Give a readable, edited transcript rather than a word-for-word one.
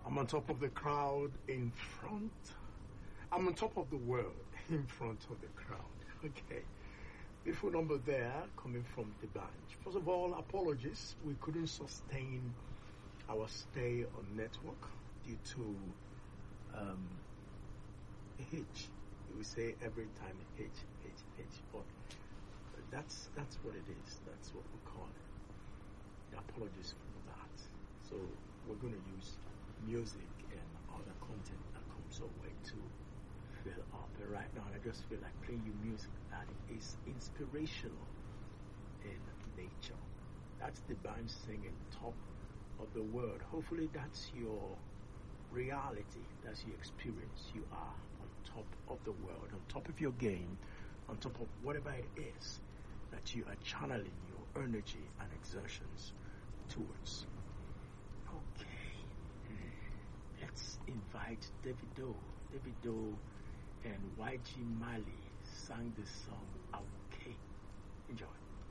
I'm on top of the crowd in front. I'm on top of the world in front of the crowd. Okay. Beautiful number there coming from the bunch. First of all, apologies. We couldn't sustain our stay on network due to H. We say every time H, but that's what it is. That's what we call it. Apologies for that. So we're going to use music and other content that comes our way to fill up. And right now, I just feel like playing you music that is inspirational in nature. That's the band singing top of the world. Hopefully, that's your reality. That's your experience. You are on top of the world, on top of your game, on top of whatever it is that you are channeling your energy and exertions towards. Okay. Let's invite Davido. Davido and YG Mali sang the song Okay. Enjoy.